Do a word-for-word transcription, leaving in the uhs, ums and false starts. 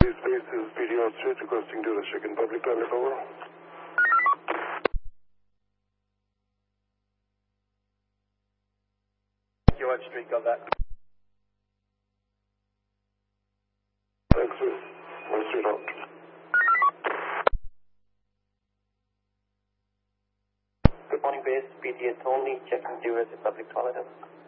This base is P D R Street requesting Dura check in public toilet over. George Street, got that. Thanks, sir. One street out. Good morning, base. P D S only. Checking Dura to public toilet.